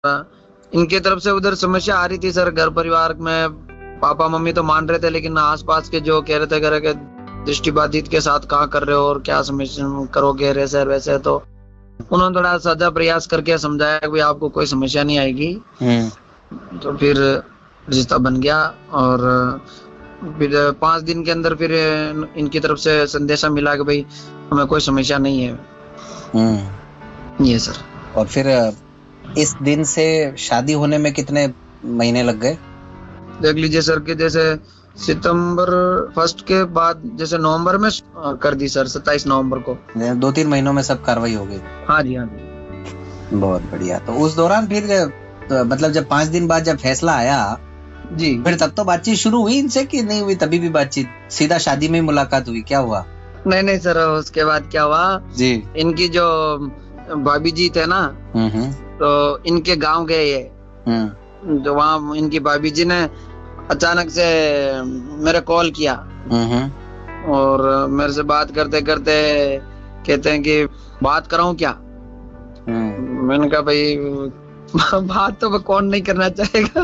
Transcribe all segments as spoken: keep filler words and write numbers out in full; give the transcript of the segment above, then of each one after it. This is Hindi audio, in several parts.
इनकी तरफ से उधर समस्या आ रही थी सर, घर परिवार में पापा मम्मी तो मान रहे थे, लेकिन आसपास के जो कह रहे थे घर के दृष्टिबाधित के साथ कहाँ कर रहे हो और क्या समस्या करोगे वैसे वैसे, तो उन्होंने थोड़ा साझा प्रयास करके समझाया कि भाई आपको कोई समस्या नहीं आएगी। तो फिर रिश्ता बन गया और फिर पांच दिन के अंदर फिर इनकी तरफ से संदेशा मिला कि भाई हमें कोई समस्या नहीं है। ये सर। और फिर इस दिन से शादी होने में कितने महीने लग गए? देख लीजिए सर कि जैसे सितंबर फर्स्ट के बाद जैसे नवंबर में कर दी सर, सत्ताईस नवंबर को। दो तीन महीनों में सब कार्रवाई हो गई। हाँ जी हाँ जी। बहुत बढ़िया। तो उस दौरान फिर तो मतलब जब पांच दिन बाद जब फैसला आया जी, फिर तब तो बातचीत शुरू हुई इनसे कि नहीं हुई? तभी भी बातचीत सीधा शादी में मुलाकात हुई? क्या हुआ? नहीं नहीं सर, उसके बाद क्या हुआ जी, इनकी जो भाभी जी थे ना, तो इनके गांव गए ये, तो वहाँ इनकी भाभी जी ने अचानक से मेरे कॉल किया और मेरे से बात करते करते कहते हैं कि बात कराऊं क्या? मैंने कहा भाई बात तो कौन नहीं करना चाहेगा।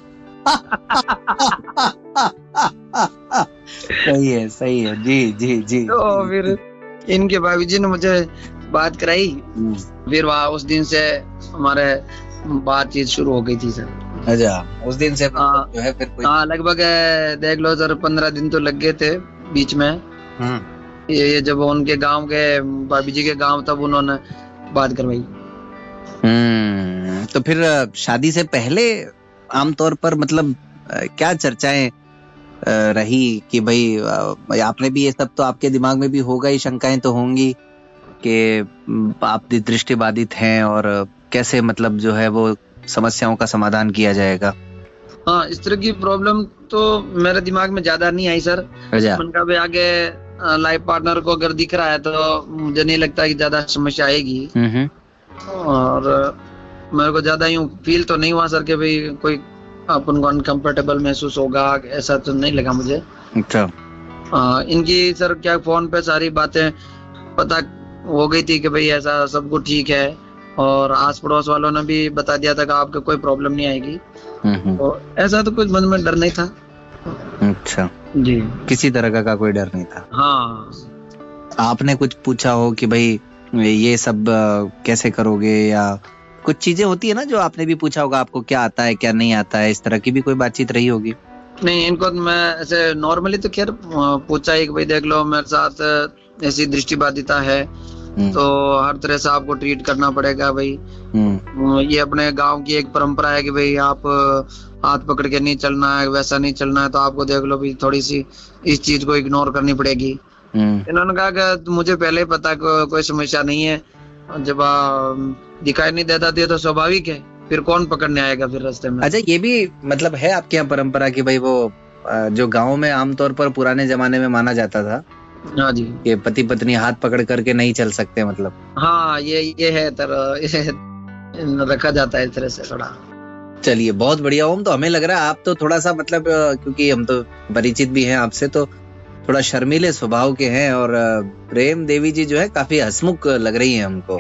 सही है सही है। जी जी जी। तो फिर इनके भाभी जी ने मुझे बात कराई, फिर वहाँ उस दिन से हमारे बातचीत शुरू हो गई थी सर। अच्छा, उस दिन से आ, जो है फिर कोई... हाँ लगभग देख लो सर पंद्रह दिन तो लग गए थे बीच में। ये, ये जब उनके गांव के भाभी जी के गांव तब उन्होंने बात करवाई। हम्म तो फिर शादी से पहले आमतौर पर मतलब क्या चर्चाएं रही कि भाई आपने भी ये सब तो आपके दिमाग में भी होगा ही, शंकाएं तो होंगी कि आप दृष्टिबाधित हैं और कैसे मतलब जो है वो समस्याओं का समाधान किया जाएगा? हाँ, इस तरह की प्रॉब्लम तो मेरे दिमाग में ज्यादा नहीं आई सर। मैंने कहा भाई आगे लाइफ पार्टनर को अगर दिख रहा है तो मुझे नहीं लगता कि ज्यादा समस्या आएगी, और मेरे को ज्यादा यूं फील तो नहीं हुआ सर कि भाई कोई अपन को अनकंफर्टेबल महसूस होगा, ऐसा तो नहीं लगा मुझे। अच्छा। आ, इनकी सर क्या फोन पे सारी बातें पता हो गई थी कि भाई ऐसा सब कुछ ठीक है, और आस पड़ोस वालों ने भी बता दिया था कि आपको कोई प्रॉब्लम नहीं आएगी, तो ऐसा तो कुछ मन में डर नहीं था। अच्छा जी, किसी तरह का, का कोई डर नहीं था। हाँ। आपने कुछ पूछा हो कि भाई ये सब कैसे करोगे, या कुछ चीजें होती है ना जो आपने भी पूछा होगा, आपको क्या आता है क्या नहीं आता है, इस तरह की भी कोई बातचीत रही होगी? नहीं, इनको मैं ऐसे नॉर्मली तो खैर पूछा है कि भाई देख लो मेरे साथ ऐसी दृष्टिबाधिता है तो हर तरह से आपको ट्रीट करना पड़ेगा भाई। ये अपने गांव की एक परंपरा है कि भाई आप हाथ पकड़ के नहीं चलना है, वैसा नहीं चलना है, तो आपको देख लो भाई थोड़ी सी इस चीज को इग्नोर करनी पड़ेगी। इन्होंने कहा कि मुझे पहले ही पता को, कोई समस्या नहीं है, जब दिखाई नहीं देता तो स्वाभाविक है, फिर कौन पकड़ने आएगा फिर रास्ते में। अच्छा, ये भी मतलब है आपके यहाँ परंपरा की भाई वो जो गाँव में आमतौर पर पुराने जमाने में माना जाता था? हाँ जी, कि पति पत्नी हाथ पकड़ करके नहीं चल सकते मतलब? हाँ, ये ये है तरह ये रखा जाता है इस तरह से थोड़ा। चलिए बहुत बढ़िया ओम। तो हमें लग रहा है आप तो थोड़ा सा मतलब, क्योंकि हम तो परिचित भी हैं आपसे, तो थोड़ा शर्मीले स्वभाव के हैं, और प्रेम देवी जी जो है काफी हंसमुख लग रही हैं हमको।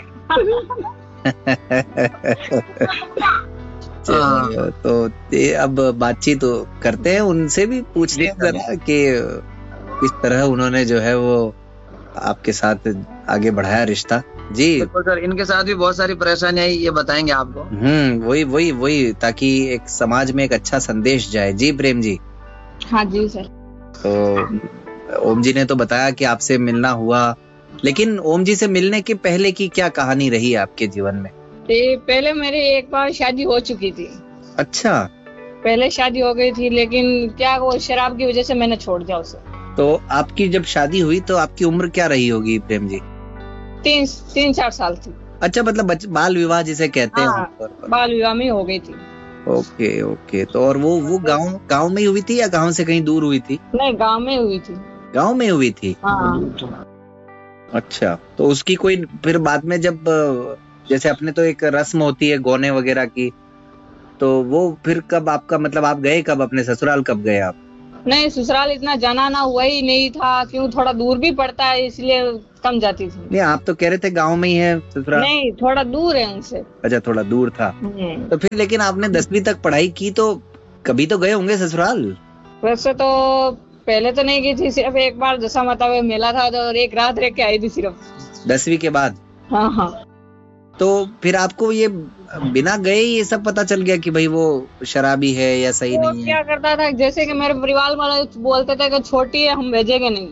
तो अब बातचीत करते हैं, उनसे भी पूछते हैं जरा कि किस तरह उन्होंने जो है वो आपके साथ आगे बढ़ाया रिश्ता। जी तो सर इनके साथ भी बहुत सारी परेशानियां ये बताएंगे आपको। हम्म वही वही वही ताकि एक समाज में एक अच्छा संदेश जाए। जी प्रेम जी। हाँ जी सर। तो ओम जी ने तो बताया कि आपसे मिलना हुआ, लेकिन ओम जी से मिलने के पहले की क्या कहानी रही आपके जीवन में? पहले मेरी एक बार शादी हो चुकी थी। अच्छा, पहले शादी हो गई थी, लेकिन क्या वो शराब की वजह से मैंने छोड़ दिया उसे। तो आपकी जब शादी हुई तो आपकी उम्र क्या रही होगी प्रेम जी? तीन तीन चार साल थी। अच्छा, मतलब बाल विवाह जिसे कहते हैं। हाँ, बाल विवाह में हो गई थी। Okay okay. तो और वो वो गांव गांव में हुई थी या गांव से कहीं दूर हुई थी? नहीं, गांव में हुई थी। गांव में हुई थी। हाँ। अच्छा, तो उसकी कोई फिर बाद में जब जैसे अपने तो एक रस्म होती है गौने वगैरह की, तो वो फिर कब आपका मतलब आप गए कब अपने ससुराल, कब गए आप? नहीं, ससुराल इतना जाना ना हुआ ही नहीं था, क्यों थोड़ा दूर भी पड़ता है इसलिए कम जाती थी। नहीं, आप तो कह रहे थे गांव में ही है ससुराल। नहीं, थोड़ा दूर है उनसे। अच्छा, थोड़ा दूर था। तो फिर लेकिन आपने दसवीं तक पढ़ाई की तो कभी तो गए होंगे ससुराल? वैसे तो पहले तो नहीं गई थी, सिर्फ एक बार दशा माता में मेला था तो एक रात रह के आई थी सिर्फ। दसवीं के बाद? हाँ हाँ। तो फिर आपको ये बिना गए ये सब पता चल गया कि भाई वो शराबी है या सही नहीं है? क्या करता था, जैसे कि मेरे परिवार वाले बोलते थे कि छोटी है हम भेजेंगे नहीं,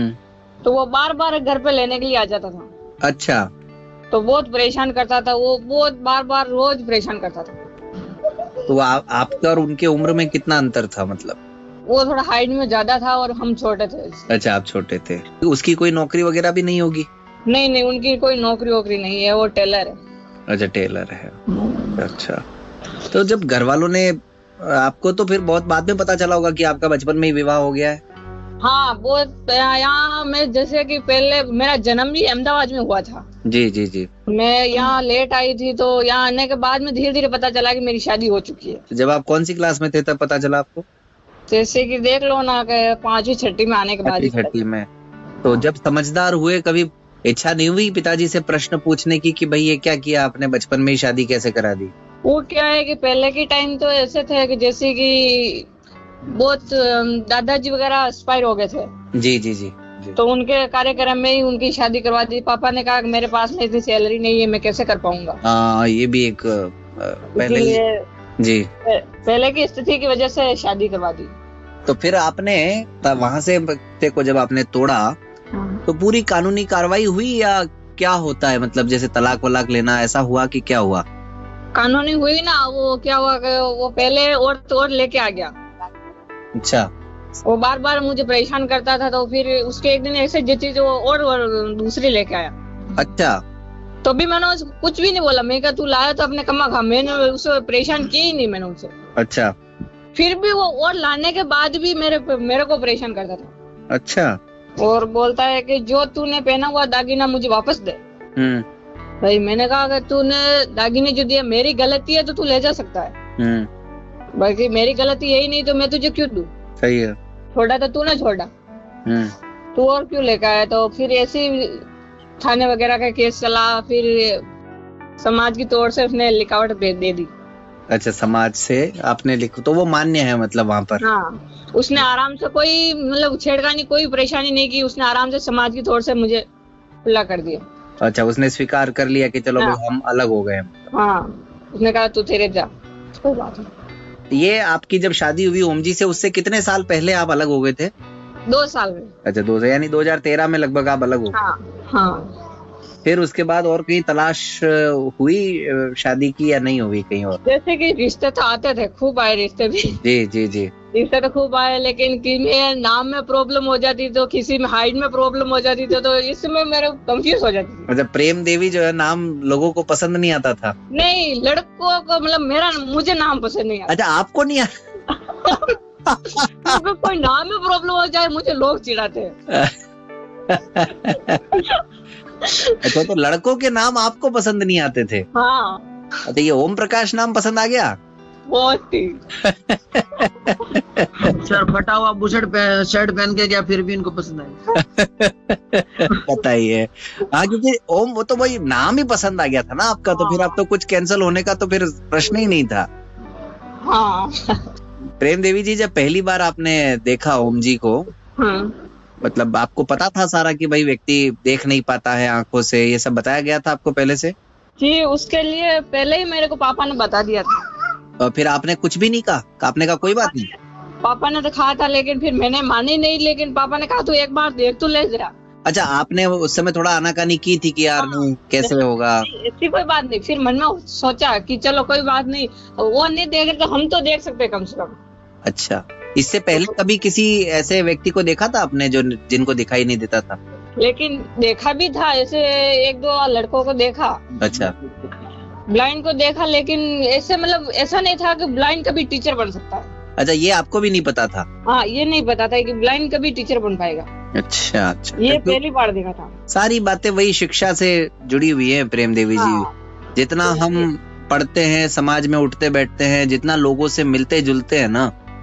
तो वो बार बार घर पे लेने के लिए आ जाता था। अच्छा। तो बहुत परेशान करता था वो, बहुत बार बार रोज परेशान करता था। तो आ, आपका और उनके उम्र में कितना अंतर था? मतलब वो थोड़ा हाइट में ज्यादा था और हम छोटे थे। अच्छा, आप छोटे थे। तो उसकी कोई नौकरी वगैरह भी नहीं होगी? नहीं नहीं, उनकी कोई नौकरी वोकरी नहीं है, वो टेलर है। अच्छा, टेलर है। अच्छा, तो जब घर वालों ने आपको, तो फिर बहुत बाद में पता चला होगा कि आपका बचपन में ही विवाह हो गया है? हाँ, बहुत। यहाँ मैं जैसे कि पहले मेरा जन्म भी अहमदाबाद में हुआ था। जी जी जी। मैं यहाँ लेट आई थी, तो यहाँ आने के बाद में धीरे धीरे पता चला कि मेरी शादी हो चुकी है। जब आप कौन सी क्लास में थे तब पता चला आपको? जैसे कि देख लो ना, पांचवी छठी में आने के बाद। छठी में। तो जब समझदार हुए, कभी इच्छा नहीं हुई पिताजी से प्रश्न पूछने की कि भाई ये क्या किया आपने, बचपन में ही शादी कैसे करा दी? वो क्या है कि पहले के टाइम तो ऐसे थे कि जैसे कि बहुत दादाजी वगैरह एक्सपायर हो गए थे। जी जी जी, जी। तो उनके कार्यक्रम में ही उनकी शादी करवा दी। पापा ने कहा कि मेरे पास में इतनी सैलरी नहीं है, मैं कैसे कर पाऊंगा। हाँ, ये भी एक पहले जी पहले की स्थिति की वजह से शादी करवा दी। तो फिर आपने वहां से को जब आपने तोड़ा तो पूरी कानूनी कार्रवाई हुई या क्या होता है? मतलब जैसे तलाक वलाक लेना, ऐसा हुआ कि क्या हुआ? कानूनी हुई ना। वो क्या हुआ कि वो पहले और तो और लेके आ गया। अच्छा। वो बार बार मुझे परेशान करता था, तो फिर उसके एक दिन ऐसे जीती जो और, और दूसरी लेके आया। अच्छा। तो भी मैंने उसको कुछ भी नहीं बोला। मैं कहा तू लाया तो अपने कमा खा, मैंने उसे परेशान किया ही नहीं मैंने उसे। अच्छा। फिर भी वो और लाने के बाद भी मेरे मेरे को परेशान करता था। अच्छा। और बोलता है कि जो तूने पहना हुआ दागिना मुझे वापस दे। भाई मैंने कहा कि तूने दागिने जो दिया मेरी गलती है तो तू ले जा सकता है, बाकी मेरी गलती यही नहीं तो मैं तुझे क्यों दूं? सही है। छोड़ा तो तूने छोड़ा, तू और क्यों लेकर आया? तो फिर ऐसे थाने वगैरह का केस चला। फिर समाज की तौर से उसने लिखावट दे दी। अच्छा, समाज से आपने लिखो तो वो मान्य है मतलब वहाँ पर? हाँ, उसने आराम से कोई मतलब छेड़खानी कोई परेशानी नहीं की। उसने आराम से समाज की तौर से मुझे खुला कर दिया। अच्छा, उसने स्वीकार कर लिया कि चलो हाँ। हम अलग हो गए। हाँ, उसने कहा तू तेरे जा, कोई बात नहीं। ये आपकी जब शादी हुई ओम जी से, उससे कितने साल पहले आप अलग हो गए थे? दो साल में। अच्छा, दो यानी दो हजार तेरह में लगभग आप अलग हो? हाँ हाँ। फिर उसके बाद और कहीं तलाश हुई शादी की या नहीं हुई कहीं और? जैसे कि रिश्ते तो आते थे, खूब आए रिश्ते भी। जी जी जी, रिश्ते तो खूब आए, लेकिन किसी नाम में प्रॉब्लम हो जाती तो किसी में हाइट में प्रॉब्लम हो जाती थी, तो इसमें मेरे कंफ्यूज हो जाती थी। मतलब प्रेम देवी जो है नाम लोगों को पसंद नहीं आता था? नहीं, लड़कों को मतलब मेरा मुझे नाम पसंद नहीं आता। अच्छा, आपको नहीं आता? अगर कोई नाम में प्रॉब्लम हो जाए मुझे लोग चिढ़ाते हैं। अच्छा, तो लड़कों के नाम आपको पसंद नहीं आते थे? हाँ। अच्छा, ये ओम प्रकाश नाम पसंद आ गया? बहुत ही। सर फटा हुआ बुशर्ट शर्ट पहन के गया फिर भी इनको पसंद आया। पता ही है। हाँ, क्योंकि ओम वो तो वही नाम ही पसंद आ गया था ना आपका। तो फिर आप तो कुछ कैंसिल होने का तो फिर प्रश्न ही नहीं था। हाँ। प्रेम देवी जी, जब पहली बार आपने देखा ओम जी को, मतलब आपको पता था सारा कि भाई व्यक्ति देख नहीं पाता है आंखों से, ये सब बताया गया था आपको पहले से? जी, उसके लिए पहले ही मेरे को पापा ने बता दिया था। और फिर आपने कुछ भी नहीं कहा? आपने कहा कोई बात नहीं? पापा ने तो कहा था, लेकिन फिर मैंने मानी नहीं। लेकिन पापा ने कहा तू एक बार देख तो ले जा। अच्छा, आपने उस समय थोड़ा आनाकानी की थी कि यार नहीं कैसे होगा? ऐसी कोई बात नहीं। फिर मन में सोचा कि चलो कोई बात नहीं, वो नहीं देख तो हम तो देख सकते कम से कम। अच्छा, इससे पहले कभी किसी ऐसे व्यक्ति को देखा था आपने जो जिनको दिखाई नहीं देता था? लेकिन देखा भी था, ऐसे एक दो लड़कों को देखा। अच्छा, ब्लाइंड को देखा, लेकिन ऐसे मतलब ऐसा नहीं था कि ब्लाइंड कभी टीचर बन सकता है। अच्छा, ये आपको भी नहीं पता था? हाँ, ये नहीं पता था कि ब्लाइंड कभी टीचर बन पाएगा। अच्छा अच्छा, ये पहली बार देखा था। सारी बातें वही शिक्षा से जुड़ी हुई है प्रेम देवी जी। हाँ। जितना हम पढ़ते हैं, समाज में उठते बैठते हैं, जितना लोगों से मिलते जुलते हैं ना,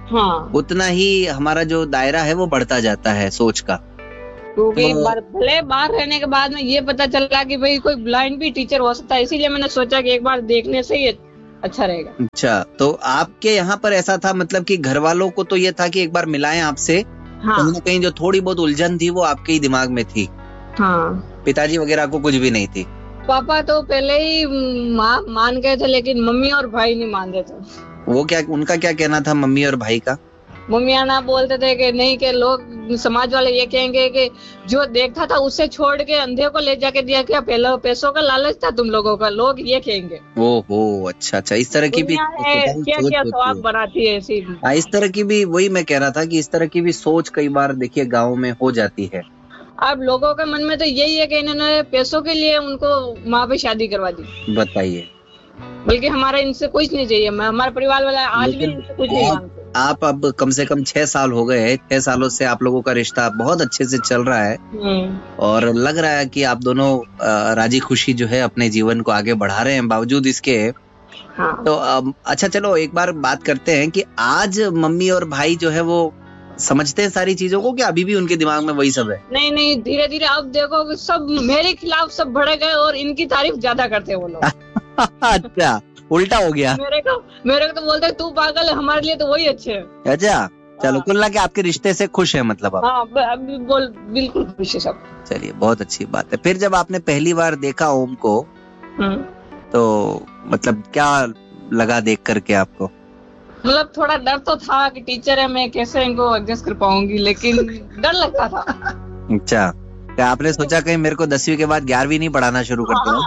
हाँ, उतना ही हमारा जो दायरा है वो बढ़ता जाता है सोच का। क्योंकि तो, भले बाहर रहने के बाद में ये पता चला कि भाई कोई ब्लाइंड भी टीचर हो सकता है, इसीलिए मैंने सोचा कि एक बार देखने से ही अच्छा रहेगा। अच्छा, तो आपके यहाँ पर ऐसा था मतलब कि घर वालों को तो ये था कि एक बार मिलाएं आपसे, हाँ। कहीं ना कहीं जो थोड़ी बहुत उलझन थी वो आपके ही दिमाग में थी। हाँ। पिताजी वगैरह को कुछ भी नहीं थी? पापा तो पहले ही मा, मान गए थे, लेकिन मम्मी और भाई नहीं मान रहे थे। वो क्या, उनका क्या कहना था मम्मी और भाई का? मम्मी आना बोलते थे कि नहीं, के लोग समाज वाले ये कहेंगे कि जो देखता था उससे छोड़ के अंधे को ले जाके दिया, क्या पहले पैसों का लालच था तुम लोगों का, लोग ये कहेंगे। ओहो, अच्छा अच्छा, इस तरह की भी क्या क्या सवाब बनाती है ऐसी। इस तरह की भी, वही मैं कह रहा था कि इस तरह की भी सोच कई बार देखिए गाँव में हो जाती है। अब लोगों के मन में तो यही है कि इन्होंने पैसों के लिए उनको माँ पे शादी करवा दी। बताइए। बल्कि हमारा इनसे कुछ नहीं चाहिए, हमारे परिवार वाला आज भी इनसे कुछ नहीं मांगते। आप अब कम से कम छह साल हो गए, छह सालों से आप लोगों का रिश्ता बहुत अच्छे से चल रहा है और लग रहा है कि आप दोनों राजी खुशी जो है अपने जीवन को आगे बढ़ा रहे हैं बावजूद इसके। हाँ। तो अच्छा, चलो एक बार बात करते हैं कि आज मम्मी और भाई जो है वो समझते हैं सारी चीजों को, कि अभी भी उनके दिमाग में वही सब है? नहीं नहीं, धीरे धीरे अब देखो सब मेरे खिलाफ सब बढ़ गए और इनकी तारीफ ज्यादा करते हैं वो लोग। अच्छा, उल्टा हो गया। मेरे को मेरे को तो बोलते हैं तू पागल है, हमारे लिए तो वही अच्छे है। अच्छा, चलो, कुल मिला के आपके रिश्ते से खुश है मतलब आप? हाँ, अभी बोल बिल्कुल खुश है सब। चलिए, बहुत अच्छी बात है। फिर जब आपने पहली बार देखा ओम को, तो मतलब क्या लगा देख करके आपको? मतलब थोड़ा डर तो था कि टीचर है, मैं कैसे इनको एडजस्ट कर पाऊंगी, लेकिन डर लगता था। अच्छा, क्या आपने सोचा कहीं मेरे को दसवीं के बाद ग्यारहवीं नहीं पढ़ाना शुरू कर दूं?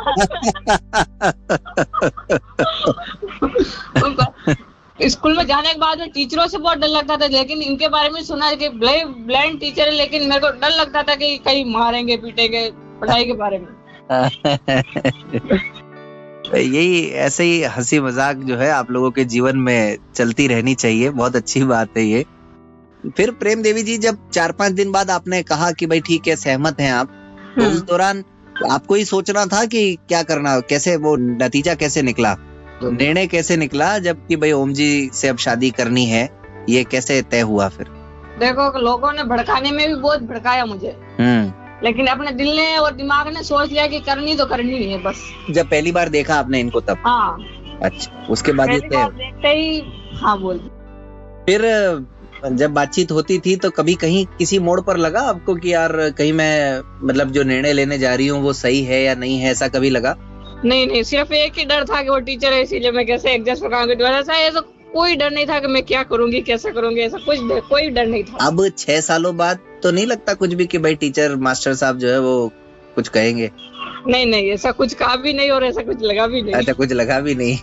स्कूल में जाने के बाद में टीचरों से बहुत डर लगता था, लेकिन इनके बारे में सुना कि ब्लाइंड टीचर है, लेकिन मेरे को डर लगता था कि कहीं मारेंगे पीटेंगे पढ़ाई के बारे में। यही ऐसे ही हंसी मजाक जो है आप लोगों के जीवन में चलती रहनी चाहिए, बहुत अच्छी बात है ये। फिर प्रेम देवी जी, जब चार पांच दिन बाद आपने कहा कि भाई ठीक है, सहमत हैं आप, तो उस दौरान आपको ही सोचना था कि क्या करना, कैसे वो नतीजा कैसे निकला, निर्णय कैसे निकला जब कि भाई ओम जी से अब शादी करनी है, ये कैसे तय हुआ? फिर देखो, लोगों ने भड़काने में भी बहुत भड़काया मुझे, लेकिन अपने दिल ने और दिमाग ने सोच लिया कि करनी तो करनी ही है बस। जब पहली बार देखा आपने इनको तब? हाँ। अच्छा, उसके बाद देखते ही हाँ बोल। फिर जब बातचीत होती थी तो कभी कहीं किसी मोड़ पर लगा आपको कि यार कहीं मैं मतलब जो निर्णय लेने जा रही हूँ वो सही है या नहीं है, ऐसा कभी लगा? नहीं नहीं, सिर्फ एक ही डर था कि वो टीचर है, इसीलिए मैं कैसे एडजस्ट करूंगी। ऐसा ऐसा कोई डर नहीं था कि मैं क्या करूंगी कैसे करूंगी, ऐसा कुछ कोई डर नहीं था। अब छह सालों बाद तो नहीं लगता कुछ भी कि भाई टीचर मास्टर साहब जो है वो कुछ कहेंगे? नहीं नहीं, ऐसा कुछ कहा भी नहीं और ऐसा कुछ लगा भी नहीं। अच्छा, कुछ लगा भी नहीं।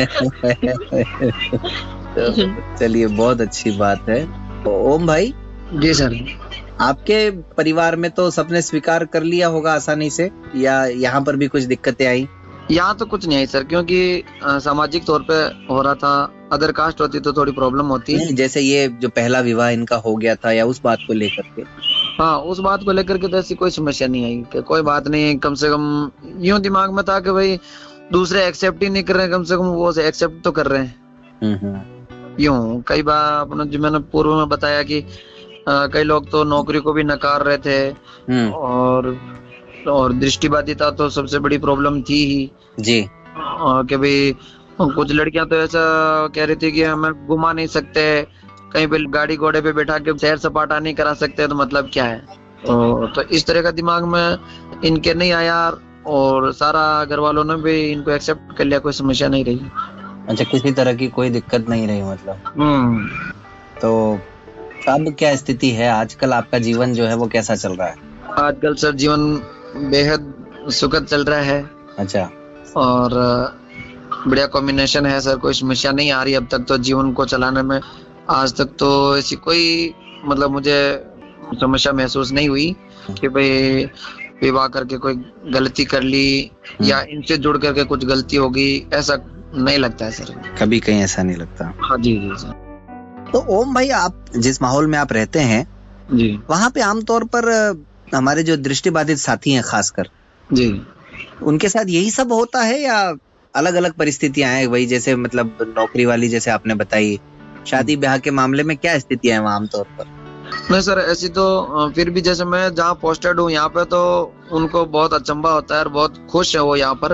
तो चलिए, बहुत अच्छी बात है। तो ओम भाई जी सर, आपके परिवार में तो सबने स्वीकार कर लिया होगा आसानी से, या यहाँ पर भी कुछ दिक्कतें आई? यहाँ तो कुछ नहीं आई सर, क्योंकि सामाजिक तौर पे हो रहा था, अदर कास्ट होती तो थोड़ी प्रॉब्लम होती है। जैसे ये जो पहला विवाह इनका हो गया था, या उस बात को लेकर के? हाँ, उस बात को लेकर के तो ऐसी कोई समस्या नहीं आई कि कोई बात नहीं, कम से कम यूं दिमाग में था कि भाई दूसरे एक्सेप्ट ही नहीं कर रहे, कम से कम वो एक्सेप्ट तो कर रहे हैं। यूं कई बार अपने जो मैंने पूर्व में बताया कि आ, कई लोग तो नौकरी को भी नकार रहे थे, और और दृष्टिबाधिता तो सबसे बड़ी प्रॉब्लम थी ही जी, कि भाई कुछ लड़कियां तो ऐसा कह रही थी कि हमें घुमा नहीं सकते, कहीं पे गाड़ी घोड़े पे बैठा के सैर सपाटा नहीं करा सकते, तो मतलब क्या है। तो, तो इस तरह का दिमाग में इनके नहीं आया, और सारा घर वालों ने भी इनको एक्सेप्ट कर लिया, कोई समस्या नहीं रही। अच्छा, किसी तरह की कोई दिक्कत नहीं रही मतलब? हम्म। तो अब क्या स्थिति है आजकल? आपका जीवन जो है वो कैसा चल रहा है आजकल? सर, जीवन बेहद सुखद चल रहा है। अच्छा, और बढ़िया कॉम्बिनेशन है सर, कोई समस्या नहीं आ रही अब तक तो जीवन को चलाने में। आज तक तो ऐसी कोई मतलब मुझे समस्या महसूस नहीं हुई कि भाई विवाह करके कोई गलती कर ली या इनसे जुड़ करके कुछ गलती होगी, ऐसा नहीं लगता है सर। कभी कहीं ऐसा नहीं लगता? हाँ जी जी सर। तो ओम भाई, आप जिस माहौल में आप रहते हैं जी, वहाँ पे आमतौर पर हमारे जो दृष्टिबाधित साथी हैं खासकर जी, उनके साथ यही सब होता है या अलग अलग परिस्थितियां हैं? वही जैसे मतलब नौकरी वाली जैसे आपने बताई, शादी ब्याह के मामले में क्या स्थिति है वहाँ आमतौर पर? नहीं सर, ऐसी तो फिर भी जैसे मैं जहाँ पोस्टेड हूँ यहाँ पे तो उनको बहुत अचंभा होता है और बहुत खुश है वो यहाँ पर।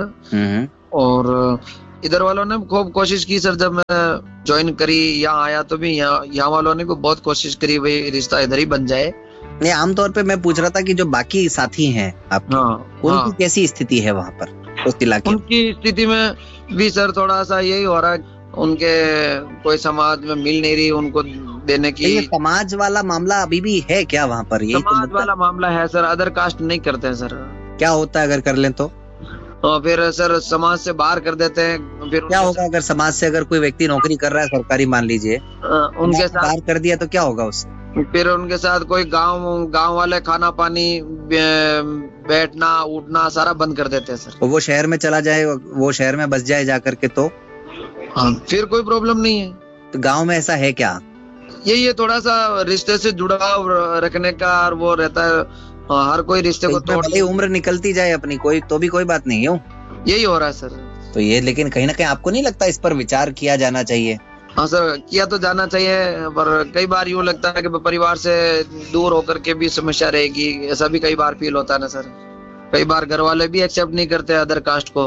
और इधर वालों ने खूब कोशिश की सर, जब मैं ज्वाइन करी यहाँ आया तो भी यहाँ यहाँ वालों ने भी बहुत कोशिश करी भाई रिश्ता इधर ही बन जाए। नहीं, आमतौर पे मैं पूछ रहा था कि जो बाकी साथी हैं आपके, हाँ, उनकी हाँ, कैसी स्थिति है वहाँ पर उस इलाके? उनकी स्थिति में भी सर थोड़ा सा यही हो रहा है, उनके कोई समाज में मिल नहीं रही उनको देने की। ये समाज वाला मामला अभी भी है क्या वहाँ पर? यही समाज तो वाला मामला है सर, अदर कास्ट नहीं करते हैं सर। क्या होता है अगर कर लें तो? और फिर सर समाज से बाहर कर देते हैं। फिर क्या होगा अगर समाज से अगर कोई व्यक्ति नौकरी कर रहा है सरकारी, मान लीजिए, उनके साथ बाहर कर दिया तो क्या होगा उससे? फिर उनके साथ कोई गांव गांव वाले खाना पानी बैठना उठना सारा बंद कर देते हैं सर। तो वो शहर में चला जाए, वो शहर में बस जाए जा करके, तो हाँ, फिर कोई प्रॉब्लम नहीं है। तो गांव में ऐसा है क्या? ये ये थोड़ा सा रिश्ते से जुड़ाव रखने का और वो रहता है, हर कोई रिश्ते को तोड़। भले उम्र निकलती जाए अपनी कोई तो भी कोई बात नहीं है, यही हो रहा है सर। तो ये लेकिन कहीं ना कहीं आपको नहीं लगता इस पर विचार किया जाना चाहिए? हाँ सर, किया तो जाना चाहिए, पर कई बार यूँ लगता है कि परिवार से दूर होकर के भी समस्या रहेगी, ऐसा भी कई बार फील होता है ना सर। कई बार घर वाले भी एक्सेप्ट नहीं करते अदर कास्ट को।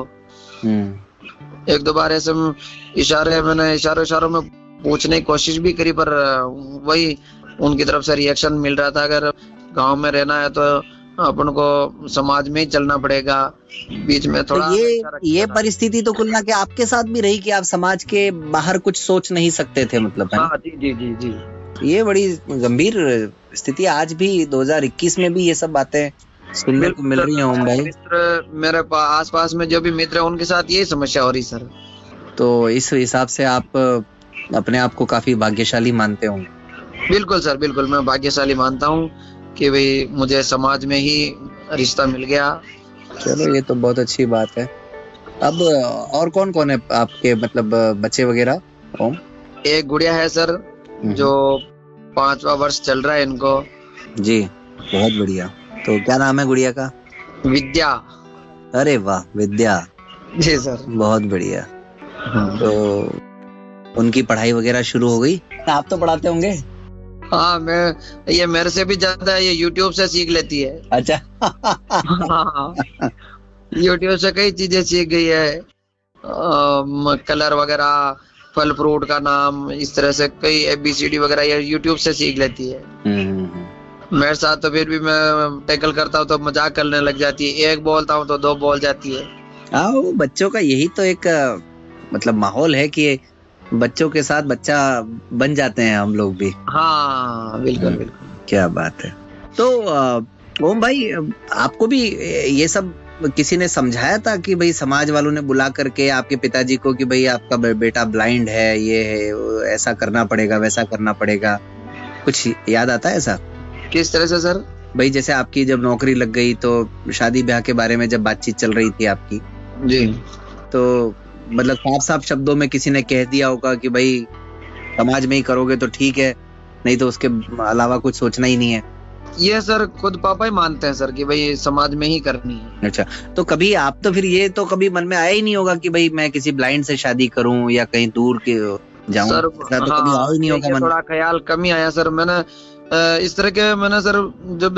एक दो बार ऐसे इशारे मैंने इशारों इशारों में पूछने की कोशिश भी करी, पर वही उनकी तरफ से रिएक्शन मिल रहा था, अगर गांव में रहना है तो अपन को समाज में ही चलना पड़ेगा, बीच में थोड़ा। तो ये ये परिस्थिति तो कुल ना के आपके साथ भी रही कि आप समाज के बाहर कुछ सोच नहीं सकते थे, मतलब है? हाँ, जी जी जी जी। ये बड़ी गंभीर स्थिति आज भी दो हज़ार इक्कीस में भी ये सब बातें सुनने को मिल रही है ओम भाई। मित्र मेरे आस पास में जो भी मित्र है उनके साथ यही समस्या हो रही सर। तो इस हिसाब से आप अपने आप को काफी भाग्यशाली मानते होंगे? बिल्कुल सर, बिल्कुल मैं भाग्यशाली मानता हूँ कि भाई मुझे समाज में ही रिश्ता मिल गया। चलो ये तो बहुत अच्छी बात है। अब और कौन कौन है आपके, मतलब बच्चे वगैरह? ओम, एक गुड़िया है सर जो पांचवा वर्ष चल रहा है इनको। जी, बहुत बढ़िया। तो क्या नाम है गुड़िया का? विद्या। अरे वाह, विद्या। जी सर, बहुत बढ़िया। तो उनकी पढ़ाई वगैरह शुरू हो गई? आप तो पढ़ाते होंगे? हाँ, मैं ये मेरे से भी ज्यादा ये यूट्यूब से सीख लेती है। अच्छा। हाँ, यूट्यूब से कई चीजें सीख गई है, आ, कलर वगैरह, फल फ्रूट का नाम, इस तरह से कई एबीसीडी वगैरह ये यूट्यूब से सीख लेती है। मेरे साथ तो फिर भी मैं टैकल करता हूँ तो मजाक करने लग जाती है, एक बोलता हूँ तो दो बोल जाती है। हाँ, बच्चों का यही तो एक मतलब माहौल है कि बच्चों के साथ बच्चा बन जाते हैं हम लोग भी। हाँ, बिल्कुल बिल्कुल। क्या बात है। तो ओम भाई, आपको भी ये सब किसी ने समझाया था कि भाई समाज वालों ने बुला करके आपके पिताजी को कि भाई आपका बेटा ब्लाइंड है, ये है, ऐसा करना पड़ेगा, वैसा करना पड़ेगा, कुछ याद आता है ऐसा? किस तरह से सर? भाई जैसे आपकी जब नौकरी लग गई तो शादी ब्याह के बारे में जब बातचीत चल रही थी आपकी, जी, तो मतलब साफ साफ शब्दों में किसी ने कह दिया होगा कि भाई समाज में ही करोगे तो ठीक है, नहीं तो उसके अलावा कुछ सोचना ही नहीं है? ये सर खुद पापा ही मानते हैं सर कि भाई समाज में ही करनी है। अच्छा, तो कभी आप तो फिर ये तो कभी मन में आया ही नहीं होगा कि भाई मैं किसी ब्लाइंड से शादी करूं या कहीं दूर के जाऊं? सर तो कभी आया ही नहीं होगा मन? थोड़ा ख्याल कम ही आया सर। मैंने इस तरह के मैंने सर जब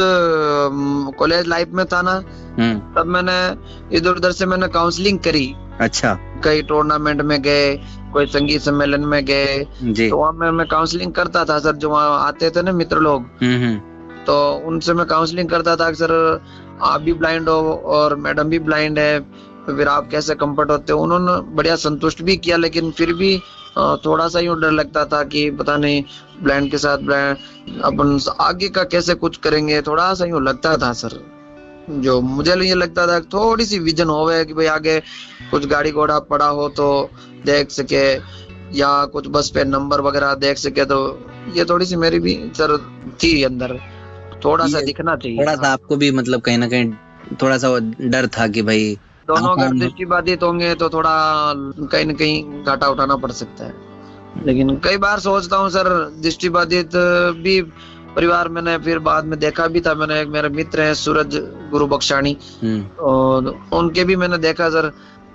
कॉलेज लाइफ में था ना, तब मैंने इधर उधर से मैंने काउंसलिंग करी। अच्छा। कई टूर्नामेंट में गए, कोई संगीत सम्मेलन में गए, तो वहाँ मैं, मैं काउंसलिंग करता था सर। जो वहाँ आते थे ना मित्र लोग, तो उनसे मैं काउंसलिंग करता था सर, आप भी ब्लाइंड हो और मैडम भी ब्लाइंड है, तो फिर आप कैसे कंफर्ट होते हो? उन्होंने बढ़िया संतुष्ट भी किया, लेकिन फिर भी थोड़ा सा यूँ डर लगता था कि पता नहीं ब्लाइंड के साथ ब्लाइंड अपन आगे का कैसे कुछ करेंगे, थोड़ा सा यूँ लगता था सर। जो मुझे ये लगता था थोड़ी सी विजन होवे कि भाई आगे कुछ गाड़ी घोड़ा पड़ा हो तो देख सके, या कुछ बस पे नंबर वगैरह देख सके, तो ये थोड़ी सी मेरी भी सर थी अंदर, थोड़ा सा दिखना चाहिए। थोड़ा सा आपको भी मतलब कहीं ना कहीं थोड़ा सा डर था कि भाई दोनों अगर दृष्टिबाधित होंगे तो थोड़ा कहीं ना कहीं घाटा उठाना पड़ सकता है। लेकिन कई बार सोचता हूँ सर, दृष्टिबाधित भी परिवार मैंने फिर बाद में देखा भी था। मैंने एक मेरे मित्र हैं सूरज गुरु बख्शानी, और उनके भी मैंने देखा सर,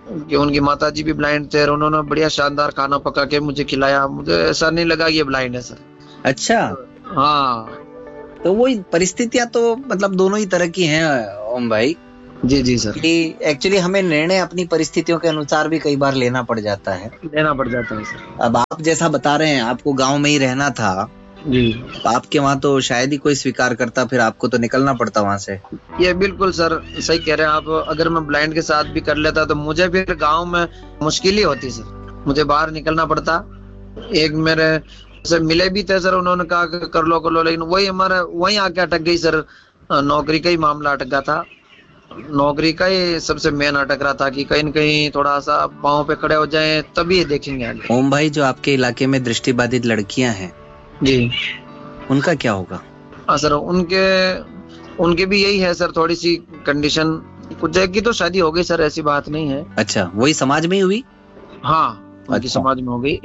कि उनकी माताजी भी ब्लाइंड थे और उन्होंने बढ़िया शानदार खाना पका के मुझे खिलाया। मुझे ऐसा नहीं लगा ये ब्लाइंड है सर। अच्छा, हाँ। तो वही परिस्थितियां तो मतलब दोनों ही तरह की हैं ओम भाई। जी जी सर। कि एक्चुअली हमें निर्णय अपनी परिस्थितियों के अनुसार भी कई बार लेना पड़ जाता है। लेना पड़ जाता है सर। अब आप जैसा बता रहे हैं आपको गांव में ही रहना था जी, आपके वहाँ तो शायद ही कोई स्वीकार करता, फिर आपको तो निकलना पड़ता वहाँ से। ये बिल्कुल सर सही कह रहे हैं आप। अगर मैं ब्लाइंड के साथ भी कर लेता तो मुझे फिर गांव में मुश्किल ही होती सर, मुझे बाहर निकलना पड़ता। एक मेरे से मिले भी थे सर, उन्होंने कहा कि कर लो कर लो, लेकिन वही हमारा वही आके अटक गई सर। नौकरी का ही मामला अटक गया था। नौकरी का ही सबसे मेन अटक रहा था कि कहीं न कहीं थोड़ा सा पाँव पे खड़े हो जाएं तभी देखेंगे आगे। ओम भाई, जो आपके इलाके में दृष्टिबाधित लड़कियां हैं जी, उनका क्या होगा? हाँ सर, उनके उनके भी यही है सर, थोड़ी सी कंडीशन। कुछ की तो शादी हो गई सर, ऐसी बात नहीं है। अच्छा, वही समाज में ही हुई? हाँ, उनकी अच्छा। समाज में हो गई।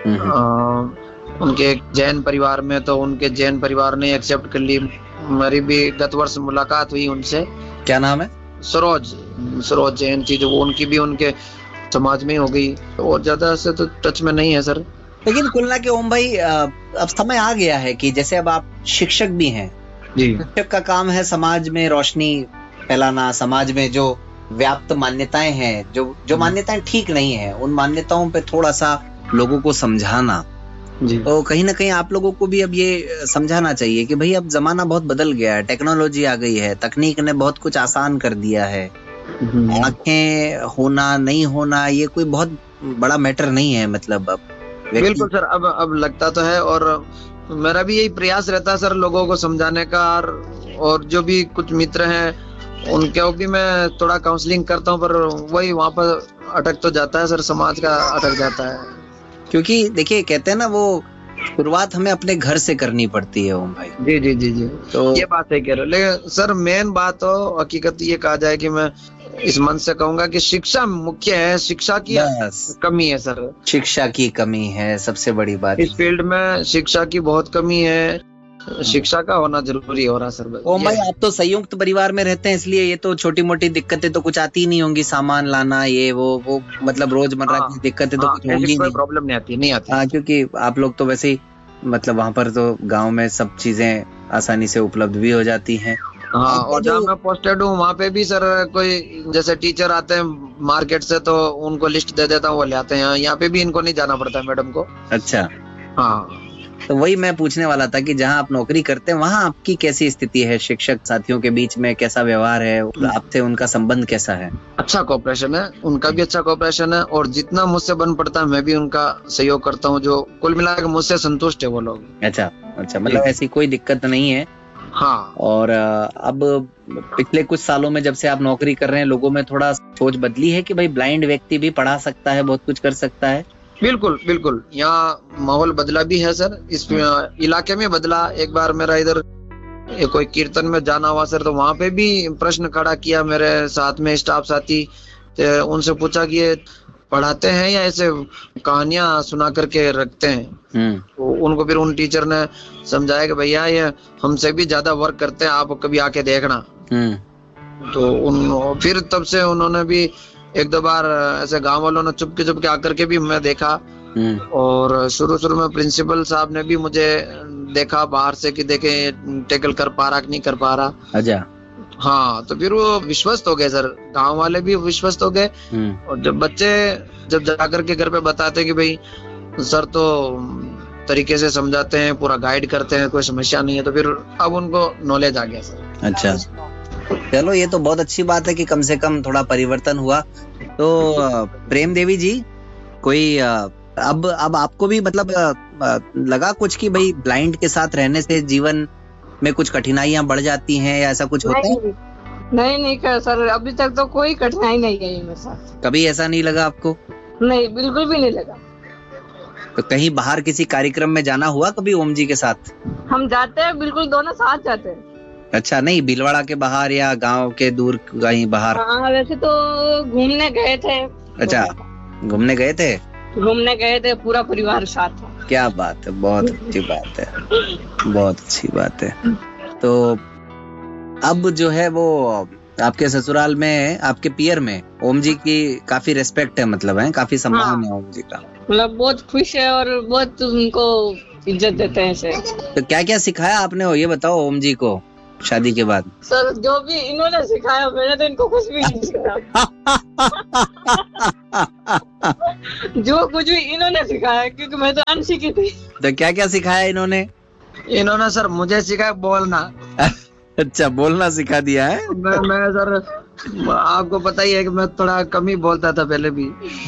उनके जैन परिवार में, तो उनके जैन परिवार ने एक्सेप्ट कर ली। मेरी भी गत वर्ष मुलाकात हुई उनसे। क्या नाम है? सरोज सरोज जैन थी, जो उनकी भी उनके समाज में हो गई। और ज्यादा से तो टच में नहीं है सर। लेकिन कुल ना के ओम भाई, अब समय आ गया है कि जैसे अब आप शिक्षक भी हैं जी। शिक्षक का काम है समाज में रोशनी फैलाना, समाज में जो व्याप्त मान्यताएं हैं, जो जो मान्यताएं ठीक नहीं है, उन मान्यताओं पे थोड़ा सा लोगों को समझाना। जी। तो कहीं ना कहीं आप लोगों को भी अब ये समझाना चाहिए कि भाई अब जमाना बहुत बदल गया है, टेक्नोलॉजी आ गई है, तकनीक ने बहुत कुछ आसान कर दिया है। आंखें होना नहीं होना ये कोई बहुत बड़ा मैटर नहीं है। मतलब अब बिल्कुल सर, अब अब लगता तो है, और मेरा भी यही प्रयास रहता है सर लोगों को समझाने का। और जो भी कुछ मित्र हैं उनके भी मैं थोड़ा काउंसलिंग करता हूँ, पर वही वहाँ पर अटक तो जाता है सर, समाज का अटक जाता है। क्योंकि देखिए कहते हैं ना, वो शुरुआत हमें अपने घर से करनी पड़ती है ओम भाई। जी जी जी जी, तो ये बात है कह रहे हो। लेकिन सर मेन बात तो हकीकत ये कहा जाए कि मैं इस मन से कहूंगा कि शिक्षा मुख्य है। शिक्षा की कमी है सर, शिक्षा की कमी है सबसे बड़ी बात। इस फील्ड में शिक्षा की बहुत कमी है। शिक्षा का होना जरूरी हो रहा सर। ओम भाई, आप तो संयुक्त परिवार में रहते हैं, इसलिए ये तो छोटी मोटी दिक्कतें तो कुछ आती नहीं होंगी, सामान लाना ये वो वो मतलब रोजमर्रा की दिक्कतें तो कुछ होंगी नहीं। प्रॉब्लम नहीं आती नहीं आती हाँ, क्योंकि आप लोग तो वैसे ही मतलब वहाँ पर तो गांव में सब चीजें आसानी से उपलब्ध भी हो जाती हैं। हाँ, और जहाँ मैं पोस्टेड हूँ वहाँ पे भी सर कोई जैसे टीचर आते हैं मार्केट से, तो उनको लिस्ट दे देता हूँ, वो ले आते हैं। यहाँ पे भी इनको नहीं जाना पड़ता है मैडम को। अच्छा, हाँ। तो वही मैं पूछने वाला था कि जहाँ आप नौकरी करते हैं वहाँ आपकी कैसी स्थिति है? शिक्षक साथियों के बीच में कैसा व्यवहार है? आपसे उनका संबंध कैसा है? अच्छा कोऑपरेशन है, उनका भी अच्छा कोऑपरेशन है, और जितना मुझसे बन पड़ता है मैं भी उनका सहयोग करता हूँ। जो कुल मिलाकर मुझसे संतुष्ट है वो लोग। अच्छा अच्छा, मतलब ऐसी कोई दिक्कत नहीं है। हाँ। और अब पिछले कुछ सालों में जब से आप नौकरी कर रहे हैं, लोगों में थोड़ा सोच बदली है कि भाई ब्लाइंड व्यक्ति भी पढ़ा सकता है, बहुत कुछ कर सकता है? बिल्कुल बिल्कुल, यहाँ माहौल बदला भी है सर, इस इलाके में बदला। एक बार मेरा इधर कोई कीर्तन में जाना हुआ सर, तो वहाँ पे भी प्रश्न खड़ा किया मेरे साथ में स्टाफ साथी। उनसे पूछा कि ये पढ़ाते हैं या ऐसे कहानियां सुना करके रखते हैं? तो उनको फिर उन टीचर ने समझाया कि भैया ये हमसे भी ज्यादा वर्क करते हैं, आप कभी आके देखना। तो उन फिर तब से उन्होंने भी एक दो बार ऐसे गांव वालों ने चुपके चुपके आकर के भी मैं देखा। और शुरू शुरू में प्रिंसिपल साहब ने भी मुझे देखा बाहर से कि देखे टैकल कर पा रहा कि नहीं कर पा रहा। अच्छा। हाँ, तो फिर वो विश्वस्त हो गए सर, गांव वाले भी विश्वस्त हो गए। और जब बच्चे जब जाकर के घर पे बताते कि भाई सर तो तरीके से समझाते हैं, पूरा गाइड करते हैं, कोई समस्या नहीं है, तो फिर अब उनको नॉलेज आ गया सर। अच्छा, चलो ये तो बहुत अच्छी बात है कि कम से कम थोड़ा परिवर्तन हुआ। तो प्रेम देवी जी, कोई अब अब आपको भी मतलब लगा कुछ कि भाई ब्लाइंड के साथ रहने से जीवन में कुछ कठिनाइयां बढ़ जाती हैं या ऐसा कुछ होता है? नहीं नहीं कर सर, अभी तक तो कोई कठिनाई नहीं गई मेरे साथ। कभी ऐसा नहीं लगा आपको? नहीं, बिल्कुल भी नहीं लगा। तो कहीं बाहर किसी कार्यक्रम में जाना हुआ कभी ओम जी के साथ? हम जाते हैं, बिल्कुल दोनों साथ जाते हैं। अच्छा, नहीं भीलवाड़ा के बाहर या गांव के दूर कहीं बाहर? हाँ, वैसे तो घूमने गए थे। अच्छा, घूमने गए थे? घूमने गए थे, पूरा परिवार साथ था। क्या बात है, बहुत अच्छी बात है, बहुत अच्छी बात है। तो अब जो है वो आपके ससुराल में, आपके पियर में ओम जी की काफी रेस्पेक्ट है, मतलब है काफी सम्मान हाँ। है ओम जी का, मतलब बहुत खुश है और बहुत उनको इज्जत देते हैं से। तो क्या क्या सिखाया आपने, ये बताओ ओम जी को शादी के बाद? सर जो भी इन्होंने सिखाया, मैंने तो इनको कुछ भी नहीं सिखाया। जो कुछ भी इन्होंने सिखाया, क्योंकि मैं तो अनसीखी थी। तो क्या क्या सिखाया इन्होंने? इन्होंने सर मुझे सिखाया बोलना। अच्छा, बोलना सिखा दिया है। मैं मैं सर आपको पता ही है कि मैं थोड़ा कम ही बोलता था पहले भी।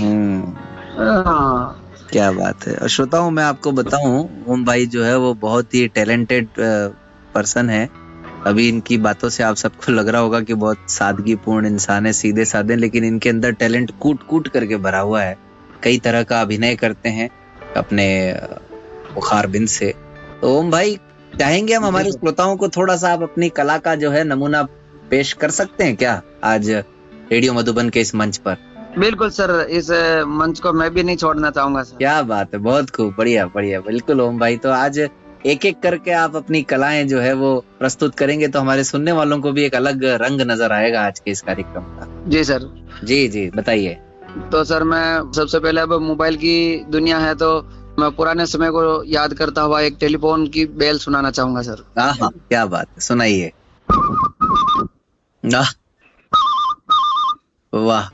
हाँ। क्या बात है। श्रोताओं, मैं आपको बताऊं, ओम भाई जो है वो बहुत ही टैलेंटेड पर्सन है। अभी इनकी बातों से आप सबको लग रहा होगा कि बहुत सादगीपूर्ण इंसान है, सीधे साधे, लेकिन इनके अंदर टैलेंट कूट कूट करके भरा हुआ है। कई तरह का अभिनय करते हैं अपने बुखार बिंद से। तो ओम भाई, चाहेंगे हम हमारे श्रोताओं को थोड़ा सा आप अपनी कला का जो है नमूना पेश कर सकते हैं क्या आज रेडियो मधुबन के इस मंच पर? बिल्कुल सर, इस मंच को मैं भी नहीं छोड़ना चाहूंगा सर। क्या बात है, बहुत खूब, बढ़िया बढ़िया। बिल्कुल ओम भाई, तो आज एक एक करके आप अपनी कलाएं जो है वो प्रस्तुत करेंगे तो हमारे सुनने वालों को भी एक अलग रंग नजर आएगा आज के इस कार्यक्रम का। जी सर। जी जी बताइए। तो सर मैं सबसे पहले, अब मोबाइल की दुनिया है तो मैं पुराने समय को याद करता हुआ एक टेलीफोन की बेल सुनाना चाहूंगा सर। हाँ, क्या बात है, सुनाइए। वाह,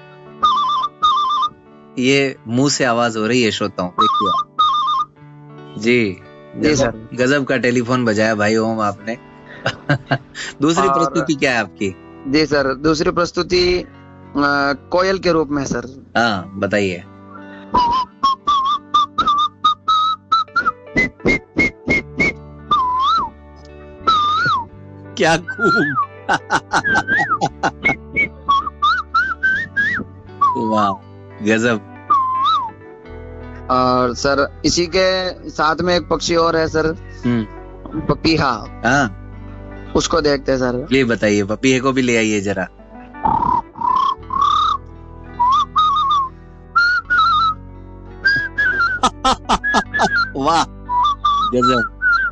ये मुंह से आवाज हो रही है श्रोताओं, देखिए। जी जी सर, गजब का टेलीफोन बजाया भाई ओम आपने। दूसरी प्रस्तुति क्या है आपकी? जी सर, दूसरी प्रस्तुति कोयल के रूप में सर। हाँ, बताइए। क्या खूब। वाह, गजब। और सर इसी के साथ में एक पक्षी और है सर, पपीहा। हाँ, उसको देखते हैं सर। ये बताइए, पपीहे को भी ले आइए जरा। वाह, गजब।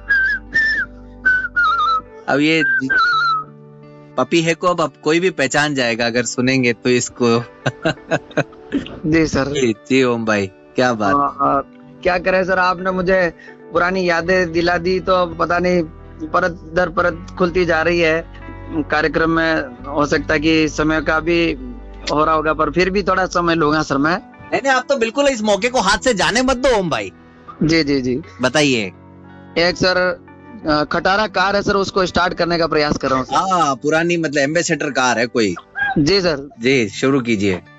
अब ये पपीहे को अब कोई भी पहचान जाएगा अगर सुनेंगे तो इसको। जी सर। जी ओम भाई, क्या बात। आ, आ, क्या करे सर, आपने मुझे पुरानी यादें दिला दी, तो पता नहीं परत दर परत खुलती जा रही है कार्यक्रम में। हो सकता है कि समय का भी हो रहा होगा, पर फिर भी थोड़ा समय लूंगा सर मैं। नहीं नहीं, आप तो बिल्कुल इस मौके को हाथ से जाने मत दो ओम भाई। जी जी जी बताइए। एक सर खटारा कार है सर, उसको स्टार्ट करने का प्रयास कर रहा हूँ। हाँ, पुरानी मतलब एम्बेसडर कार है कोई। जी सर। जी, शुरू कीजिए।